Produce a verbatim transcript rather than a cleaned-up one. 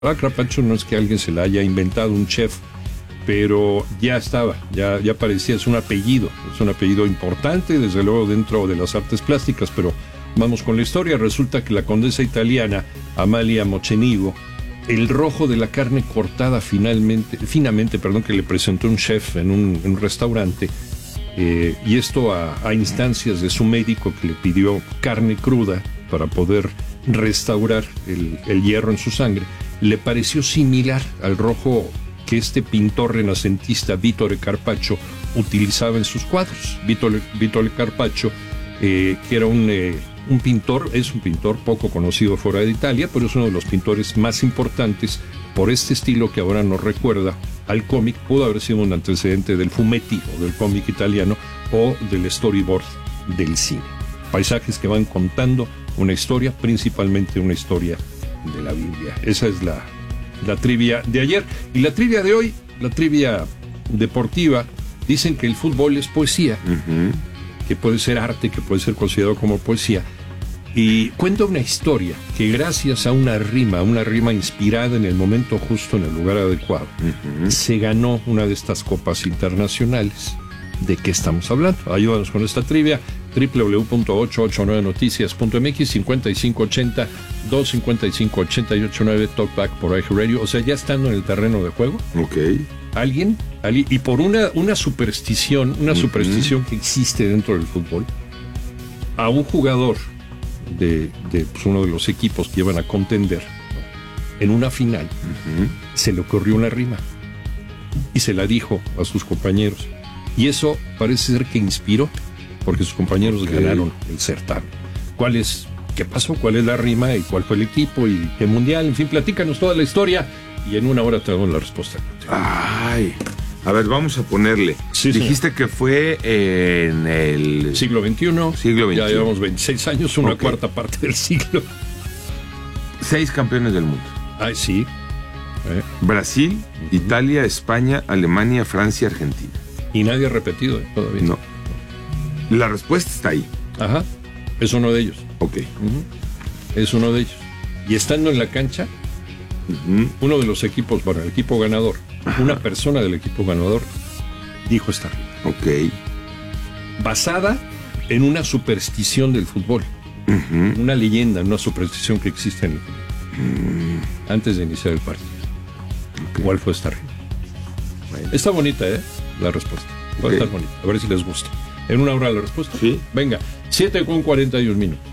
Ah, Carpaccio no es que alguien se la haya inventado, un chef, pero ya estaba, ya, ya parecía, es un apellido, es un apellido importante, desde luego dentro de las artes plásticas, pero vamos con la historia. Resulta que la condesa italiana Amalia Mocenigo, el rojo de la carne cortada finalmente, finamente, perdón, que le presentó un chef en un, en un restaurante, eh, y esto a, a instancias de su médico, que le pidió carne cruda para poder restaurar el, el hierro en su sangre, le pareció similar al rojo que este pintor renacentista Vittore Carpaccio utilizaba en sus cuadros. Vittore, Vittore Carpaccio, eh, que era un, eh, un pintor, es un pintor poco conocido fuera de Italia, pero es uno de los pintores más importantes por este estilo que ahora nos recuerda al cómic. Pudo haber sido un antecedente del fumetti o del cómic italiano o del storyboard del cine. Paisajes que van contando una historia, principalmente una historia de la Biblia. Esa es la, la trivia de ayer. Y la trivia de hoy, la trivia deportiva, dicen que el fútbol es poesía, uh-huh. que puede ser arte, que puede ser considerado como poesía. Y cuenta una historia que gracias a una rima, una rima inspirada en el momento justo, en el lugar adecuado, uh-huh. se ganó una de estas copas internacionales. ¿De qué estamos hablando? Ayúdanos con esta trivia. doble u doble u doble u punto ochocientos ochenta y nueve noticias punto m x, cincuenta y cinco ochenta, doscientos cincuenta y cinco ochenta y ocho nueve, Talkback por iHeartRadio. O sea, ya estando en el terreno de juego. Ok. Alguien, alguien y por una, una superstición, una uh-huh. superstición que existe dentro del fútbol, a un jugador de, de pues, uno de los equipos que iban a contender, ¿no?, en una final, uh-huh. se le ocurrió una rima y se la dijo a sus compañeros. Y eso parece ser que inspiró, porque sus compañeros okay. ganaron el certamen. ¿Cuál es, qué pasó? ¿Cuál es la rima? ¿Y cuál fue el equipo? ¿Y qué mundial? En fin, platícanos toda la historia y en una hora te damos la respuesta. Ay, a ver, vamos a ponerle. Sí, Dijiste señor. que fue en el... siglo veintiuno. Siglo veintiuno. Ya llevamos veintiséis años, una okay. cuarta parte del siglo. Seis campeones del mundo. Ay, sí. ¿Eh? Brasil, uh-huh. Italia, España, Alemania, Francia, Argentina. Y nadie ha repetido ¿eh? todavía. No. La respuesta está ahí. Ajá. Es uno de ellos. Ok. Uh-huh. Es uno de ellos. Y estando en la cancha, uh-huh. uno de los equipos, bueno, el equipo ganador, Ajá. una persona del equipo ganador dijo esta rima. Ok. Basada en una superstición del fútbol. Uh-huh. Una leyenda, una superstición que existe en el fútbol. Uh-huh. Antes de iniciar el partido. Okay. ¿Cuál fue esta rima? Bueno. Está bonita, ¿eh? La respuesta. Va okay. a estar bonita. A ver si les gusta. ¿En una hora la respuesta? Sí. Venga, siete con cuarenta y un minutos.